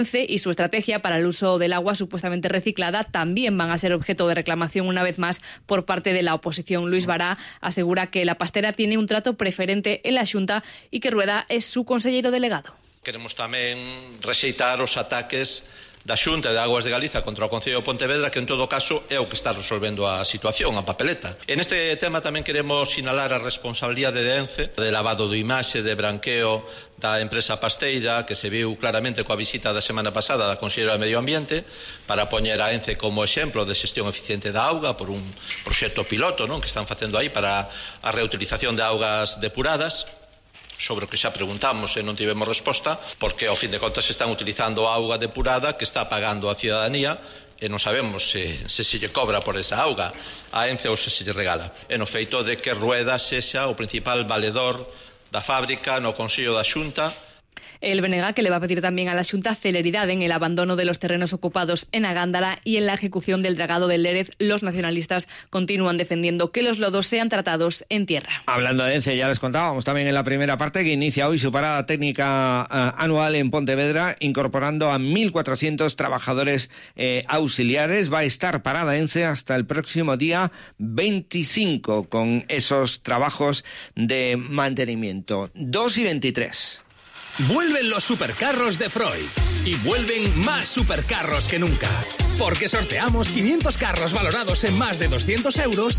y su estrategia para el uso del agua supuestamente reciclada también van a ser objeto de reclamación una vez más por parte de la oposición. Luis Bará asegura que la pastera tiene un trato preferente en la Xunta y que Rueda es su conselleiro delegado. Queremos tamén rexeitar os ataques da Xunta e de Aguas de Galiza contra o Concello de Pontevedra, que en todo caso é o que está resolvendo a situación, a papeleta. En este tema tamén queremos sinalar a responsabilidade de ENCE, de lavado de imaxe, de branqueo da empresa pasteira, que se viu claramente coa visita da semana pasada da Conselleira de Medio Ambiente, para poñer a ENCE como exemplo de xestión eficiente da auga por un proxecto piloto, non, que están facendo aí para a reutilización de augas depuradas, sobre o que xa preguntamos e non tivemos resposta, porque ao fin de contas están utilizando auga depurada que está pagando a cidadanía e non sabemos se lle cobra por esa auga a ENCE ou se lle regala. E no feito de que Rueda sexa o principal valedor da fábrica no Consello da Xunta. El BNG, que le va a pedir también a la Xunta celeridad en el abandono de los terrenos ocupados en Agándara y en la ejecución del dragado del Lérez. Los nacionalistas continúan defendiendo que los lodos sean tratados en tierra. Hablando de ENCE, ya les contábamos también en la primera parte que inicia hoy su parada técnica anual en Pontevedra, incorporando a 1.400 trabajadores auxiliares. Va a estar parada ENCE hasta el próximo día 25 con esos trabajos de mantenimiento. 2:23. Vuelven los supercarros de Freud y vuelven más supercarros que nunca, porque sorteamos 500 carros valorados en más de 200 euros